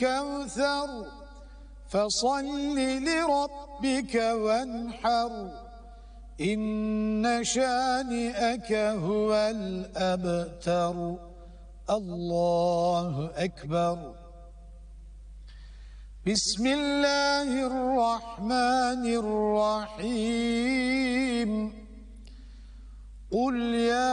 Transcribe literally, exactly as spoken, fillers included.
الكوثر فصل لربك وانحر إن شانئك هو الأبتر. الله أكبر. بسم الله الرحمن الرحيم. قل يا